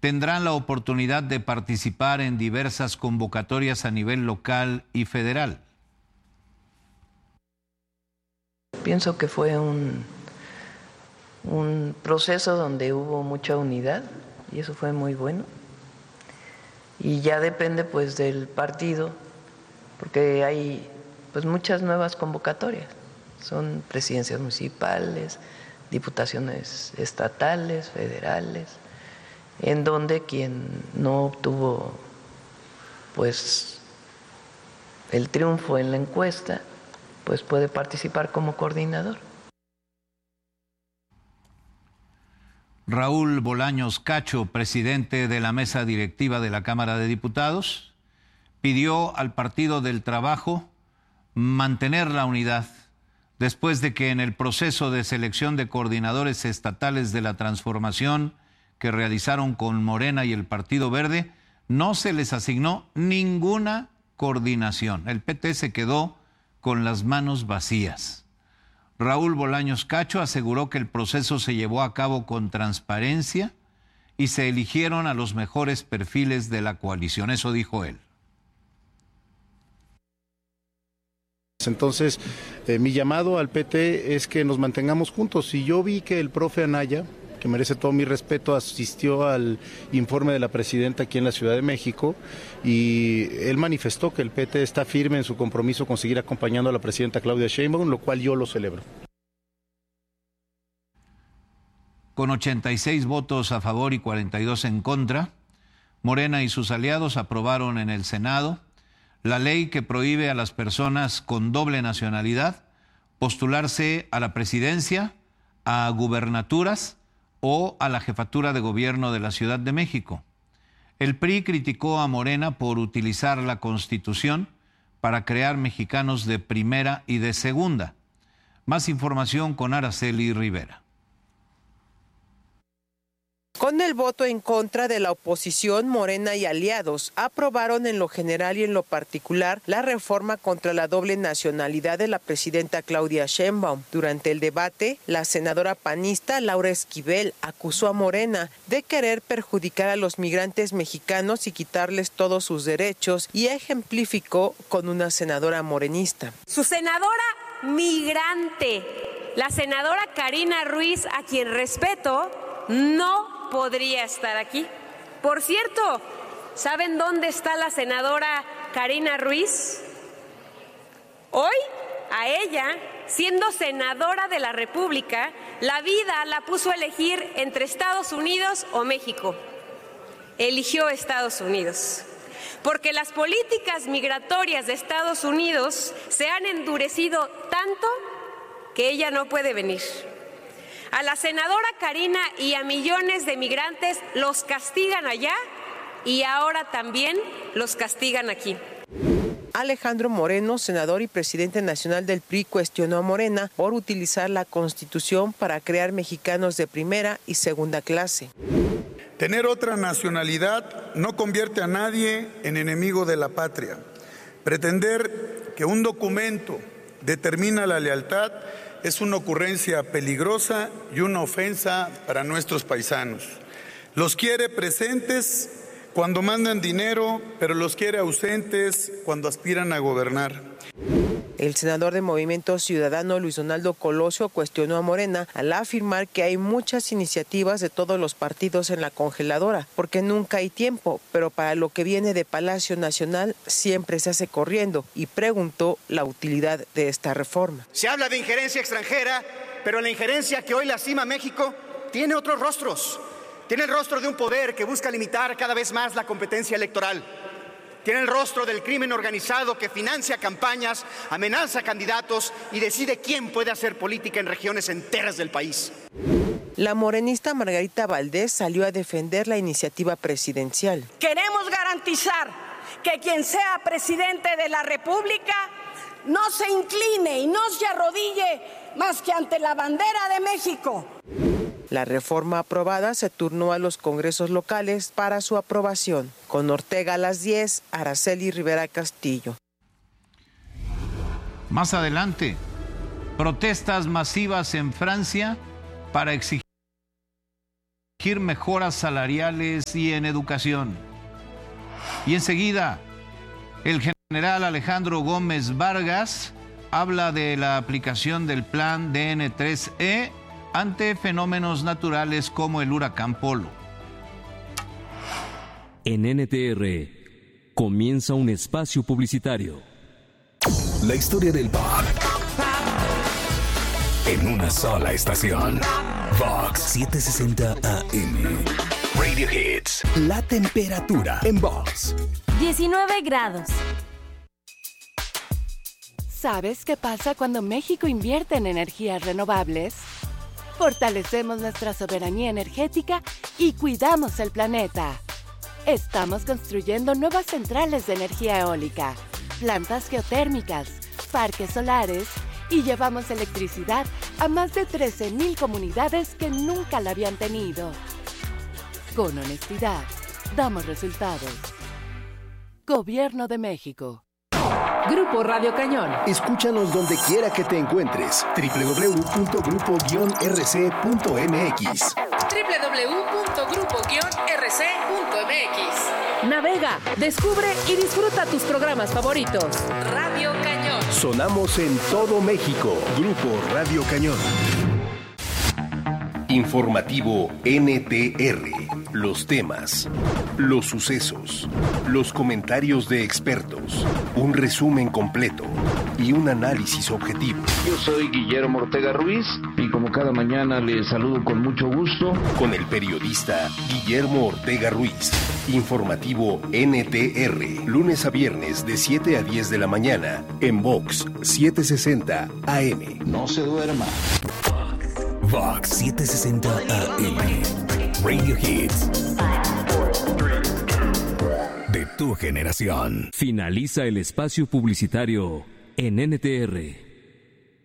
tendrán la oportunidad de participar en diversas convocatorias a nivel local y federal. Pienso que fue un proceso donde hubo mucha unidad y eso fue muy bueno. Y ya depende pues del partido, porque hay pues muchas nuevas convocatorias. Son presidencias municipales, diputaciones estatales, federales, en donde quien no obtuvo pues el triunfo en la encuesta pues puede participar como coordinador. Raúl Bolaños Cacho, presidente de la mesa directiva de la Cámara de Diputados, pidió al Partido del Trabajo mantener la unidad después de que en el proceso de selección de coordinadores estatales de la transformación que realizaron con Morena y el Partido Verde no se les asignó ninguna coordinación. El PT se quedó con las manos vacías. Raúl Bolaños Cacho aseguró que el proceso se llevó a cabo con transparencia y se eligieron a los mejores perfiles de la coalición. Eso dijo él. Entonces, mi llamado al PT es que nos mantengamos juntos. Y yo vi que el profe Anaya, que merece todo mi respeto, asistió al informe de la presidenta aquí en la Ciudad de México y él manifestó que el PT está firme en su compromiso con seguir acompañando a la presidenta Claudia Sheinbaum, lo cual yo lo celebro. Con 86 votos a favor y 42 en contra, Morena y sus aliados aprobaron en el Senado la ley que prohíbe a las personas con doble nacionalidad postularse a la presidencia, a gubernaturas o a la jefatura de gobierno de la Ciudad de México. El PRI criticó a Morena por utilizar la Constitución para crear mexicanos de primera y de segunda. Más información con Araceli Rivera. Con el voto en contra de la oposición, Morena y aliados aprobaron en lo general y en lo particular la reforma contra la doble nacionalidad de la presidenta Claudia Sheinbaum. Durante el debate, la senadora panista Laura Esquivel acusó a Morena de querer perjudicar a los migrantes mexicanos y quitarles todos sus derechos y ejemplificó con una senadora morenista. Su senadora migrante, la senadora Karina Ruiz, a quien respeto, no podría estar aquí. Por cierto, ¿saben dónde está la senadora Karina Ruiz? Hoy, a ella, siendo senadora de la República, la vida la puso a elegir entre Estados Unidos o México. Eligió Estados Unidos, porque las políticas migratorias de Estados Unidos se han endurecido tanto que ella no puede venir. A la senadora Karina y a millones de migrantes los castigan allá y ahora también los castigan aquí. Alejandro Moreno, senador y presidente nacional del PRI, cuestionó a Morena por utilizar la Constitución para crear mexicanos de primera y segunda clase. Tener otra nacionalidad no convierte a nadie en enemigo de la patria. Pretender que un documento determina la lealtad es una ocurrencia peligrosa y una ofensa para nuestros paisanos. Los quiere presentes cuando mandan dinero, pero los quiere ausentes cuando aspiran a gobernar. El senador de Movimiento Ciudadano, Luis Donaldo Colosio, cuestionó a Morena al afirmar que hay muchas iniciativas de todos los partidos en la congeladora, porque nunca hay tiempo, pero para lo que viene de Palacio Nacional siempre se hace corriendo, y preguntó la utilidad de esta reforma. Se habla de injerencia extranjera, pero la injerencia que hoy lastima a México tiene otros rostros. Tiene el rostro de un poder que busca limitar cada vez más la competencia electoral. Tiene el rostro del crimen organizado que financia campañas, amenaza candidatos y decide quién puede hacer política en regiones enteras del país. La morenista Margarita Valdés salió a defender la iniciativa presidencial. Queremos garantizar que quien sea presidente de la República no se incline y no se arrodille más que ante la bandera de México. La reforma aprobada se turnó a los congresos locales para su aprobación. Con Ortega a las 10, Araceli Rivera Castillo. Más adelante, protestas masivas en Francia para exigir mejoras salariales y en educación. Y enseguida, el general Alejandro Gómez Vargas habla de la aplicación del plan DN3E ante fenómenos naturales como el huracán Polo. En NTR comienza un espacio publicitario. La historia del pop en una sola estación. Vox 760 AM. Radio Hits. La temperatura en Vox. 19 grados. ¿Sabes qué pasa cuando México invierte en energías renovables? Fortalecemos nuestra soberanía energética y cuidamos el planeta. Estamos construyendo nuevas centrales de energía eólica, plantas geotérmicas, parques solares y llevamos electricidad a más de 13,000 comunidades que nunca la habían tenido. Con honestidad, damos resultados. Gobierno de México. Grupo Radio Cañón. Escúchanos donde quiera que te encuentres. www.grupo-rc.mx. www.grupo-rc.mx. Navega, descubre y disfruta tus programas favoritos. Radio Cañón. Sonamos en todo México. Grupo Radio Cañón. Informativo NTR. Los temas, los sucesos, los comentarios de expertos, un resumen completo y un análisis objetivo. Yo soy Guillermo Ortega Ruiz y como cada mañana les saludo con mucho gusto. Con el periodista Guillermo Ortega Ruiz. Informativo NTR. Lunes a viernes de 7 a 10 de la mañana en Vox 760 AM. No se duerma. Vox 760 AM. Radio Hits. De tu generación. Finaliza el espacio publicitario en NTR.